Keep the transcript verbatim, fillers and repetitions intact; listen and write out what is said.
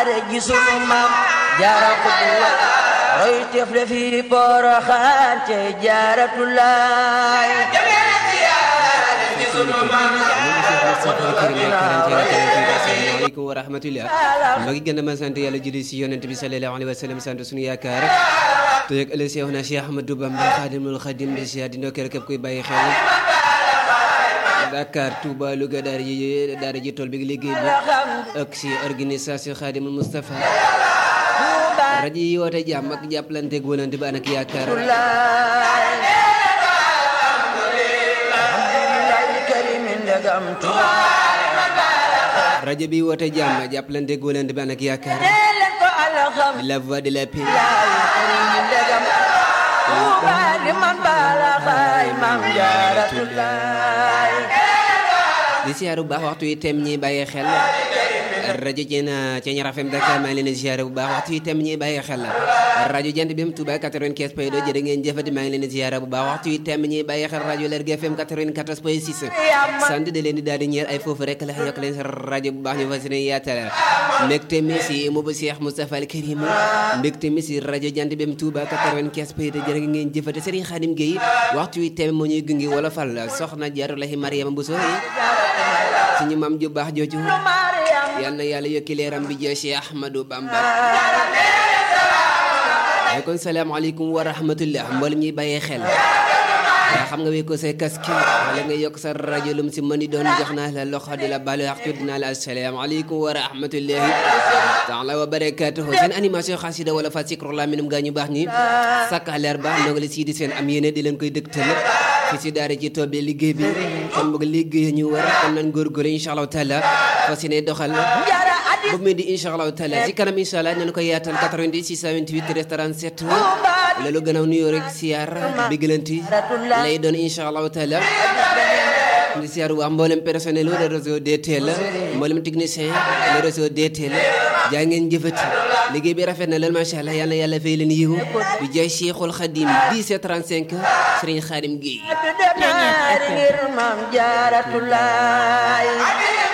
siyaare ji sunu maam jaara Xutba roy teef le fi Poroxaan ca Jaaratulaay asalaamaaleykum wa rahmatullah ma ngi gën a ma sant yàlla julli si yonent bi sallallahu alayhi wa sallam sant suñu yaakaar te yëg ëllëg Seex na Cheikh Ahmadou Bamba Xaadimul Xaadim di siyaar di ndokkeel képp kuy bàyyi xel Dakar Touba Louga daara ji daara ji tool bi liggéey bi ak si organisation Xaadimul Mustafa rajo yi woote jàmm ak jàppalante wëlante ba ak yaakaar rajo bi woote jàmm jàppalante wëlante ba ak yaakaar la voix de la paix di siyaare bu baax waxtu yi tem ñi bàyyi xel rajo Jeen Ceeñar F M Dakar maa ngi leen di siyaare bu baax waxtu yi tem ñi bàyyi xel rajo Jant bi M Touba quatre-vingt-quinze point deux jërë ngeen jëfati maa ngi leen di siyaare bu baax waxtu yi tem ñi bàyyi xel rajo Lergui F M quatre-vingt-quatorze point six sant de leen di daal di ñeer ay foofu rek la yokk leen sa rajo bu baax ñu fas yéene yaatal mbégte mi si mu bu Cheikh Moustapha Al Karim mbégte mi si rajo Jant bi M Touba quatre-vingt-quinze point deux jërë ngeen jëfati Serigne Khadim Gueye waxtu yi tem moo ñuy gungi wala fal soxna Jaaratullahi Mariama Bousso suñu maam ju baax jooju yal na yàlla yokki leeram bi jee Cheikh Ahmadou Bamba ay kon salaamaaleykum wa rahmatullah mboolem ñuy bàyyee xel yaa xam nga wee ko say casque wala nga yokk sa rajo lum si mën di doon jox naa la loxo di la balu ak dinaa la asalaamaaleykum wa rahmatullahi taala wa barakatuhu seen animation xasida wala fa sikrullah minum gaa ñu baax ñi sakka leer baax noo ngi la sii di seen am yéene di leen koy dëgtal fi si daara ji tool bi liggéey bi kon bëgg liggéey ñu war kon nan góorgóorlu incha allahu taala fas yéene doxal bu mu di incha allahu taala si kanam incha allah nañu ko yaatal quatre-vingt-dix six cent vingt-huit treize trente-sept loolu gannaaw nuyoo rek siyaar biggalanti lay doon incha allahu taala di siyaar waa mboolem personnel le réseau D T L mboolem technicien le réseau D T L jaa ngeen jëfati liggéey bi rafet na lool macha allah yal na yàlla fay leen yiw bi jaay Cheikhul Khadim dix-sept trente-cinq Serigne Khadim Gueye